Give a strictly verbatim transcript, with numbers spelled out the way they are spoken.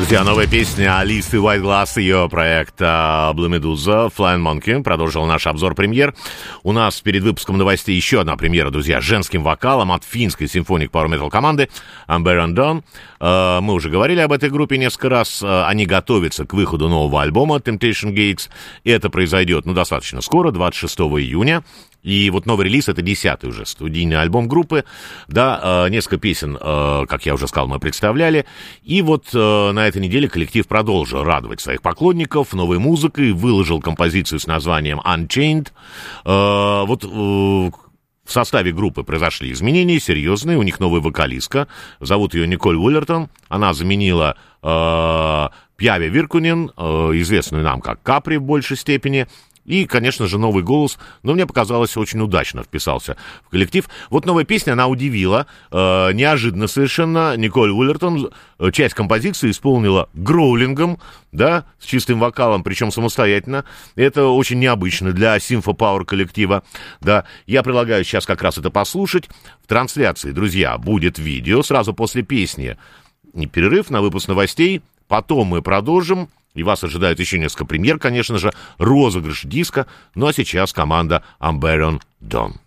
Друзья, новая песня Алисы Whiteglass, ее проект Blue Medusa, Flying Monkey, продолжил наш обзор премьер. У нас перед выпуском новостей еще одна премьера, друзья, с женским вокалом от финской симфоник Power Metal команды Unbear Undone. Мы уже говорили об этой группе несколько раз. Они готовятся к выходу нового альбома Temptation Gates, и это произойдет, ну, достаточно скоро, двадцать шестого июня. И вот новый релиз — это десятый уже студийный альбом группы, да, э, несколько песен, э, как я уже сказал, мы представляли, и вот э, на этой неделе коллектив продолжил радовать своих поклонников новой музыкой, выложил композицию с названием Unchained. Э, вот... Э, В составе группы произошли изменения серьезные. У них новая вокалистка. Зовут ее Николь Уиллертон. Она заменила э, Пьяви Виркунен, э, известную нам как Капри в большей степени. И, конечно же, новый голос, но мне показалось, очень удачно вписался в коллектив. Вот новая песня, она удивила, э, неожиданно совершенно. Николь Уиллертон часть композиции исполнила гроулингом, да, с чистым вокалом, причем самостоятельно. Это очень необычно для симфо-пауэр коллектива, да. Я предлагаю сейчас как раз это послушать. В трансляции, друзья, будет видео сразу после песни. Перерыв на выпуск новостей, потом мы продолжим. И вас ожидает еще несколько премьер, конечно же, розыгрыш диска. Ну а сейчас команда Unbear Undone.